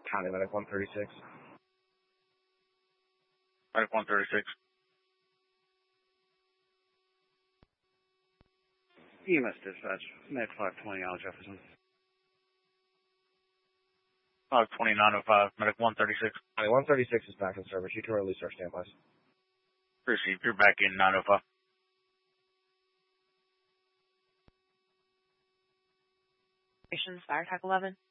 County Medic 136. Medic 136. EMS dispatch, Med 520 Al Jefferson. 2905, Medic 136. County 136 is back in service. You can release our standbys. Received. You're back in 905. Fire Attack 11.